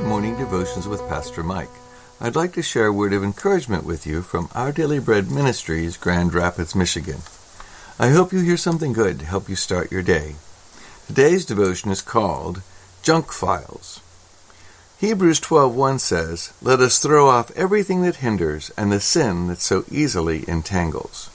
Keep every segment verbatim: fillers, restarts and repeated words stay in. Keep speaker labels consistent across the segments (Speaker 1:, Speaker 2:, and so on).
Speaker 1: Morning Devotions with Pastor Mike. I'd like to share a word of encouragement with you from Our Daily Bread Ministries, Grand Rapids, Michigan. I hope you hear something good to help you start your day. Today's devotion is called Junk Files. Hebrews twelve one says, "Let us throw off everything that hinders and the sin that so easily entangles."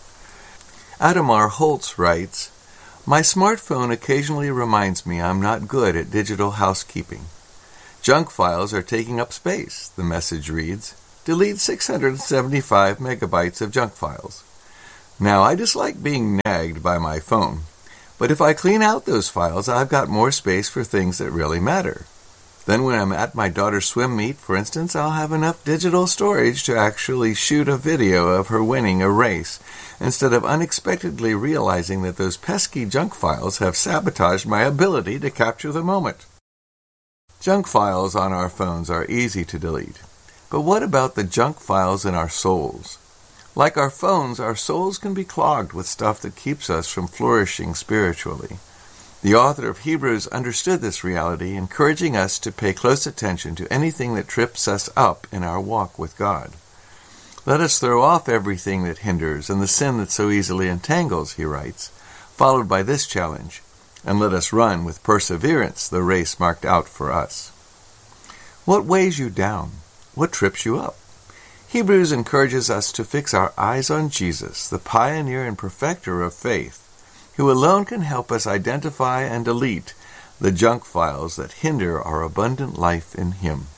Speaker 1: Adamar Holtz writes, "My smartphone occasionally reminds me I'm not good at digital housekeeping. Junk files are taking up space," the message reads. "Delete six hundred seventy-five megabytes of junk files." Now, I dislike being nagged by my phone, but if I clean out those files, I've got more space for things that really matter. Then when I'm at my daughter's swim meet, for instance, I'll have enough digital storage to actually shoot a video of her winning a race, instead of unexpectedly realizing that those pesky junk files have sabotaged my ability to capture the moment. Junk files on our phones are easy to delete. But what about the junk files in our souls? Like our phones, our souls can be clogged with stuff that keeps us from flourishing spiritually. The author of Hebrews understood this reality, encouraging us to pay close attention to anything that trips us up in our walk with God. "Let us throw off everything that hinders and the sin that so easily entangles," he writes, followed by this challenge, "and let us run with perseverance the race marked out for us." What weighs you down? What trips you up? Hebrews encourages us to fix our eyes on Jesus, the pioneer and perfecter of faith, who alone can help us identify and delete the junk files that hinder our abundant life in Him.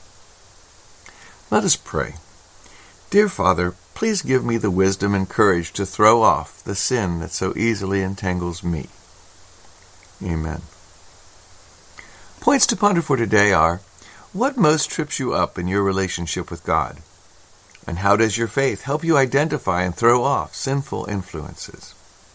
Speaker 1: Let us pray. Dear Father, please give me the wisdom and courage to throw off the sin that so easily entangles me. Amen. Points to ponder for today are, what most trips you up in your relationship with God? And how does your faith help you identify and throw off sinful influences?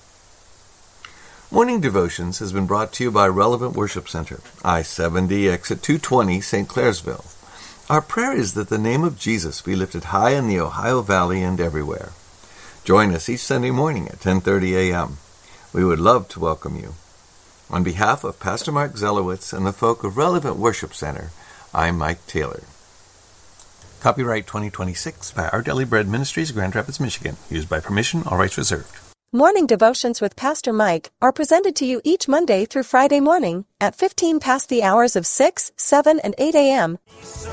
Speaker 1: Morning Devotions has been brought to you by Relevant Worship Center, I seventy, exit two twenty, Saint Clairsville. Our prayer is that the name of Jesus be lifted high in the Ohio Valley and everywhere. Join us each Sunday morning at ten thirty a.m. We would love to welcome you. On behalf of Pastor Mark Zelowitz and the folk of Relevant Worship Center, I'm Mike Taylor. Copyright twenty twenty-six by Our Daily Bread Ministries, Grand Rapids, Michigan. Used by permission, all rights reserved.
Speaker 2: Morning Devotions with Pastor Mike are presented to you each Monday through Friday morning at fifteen past the hours of six, seven, and eight a.m.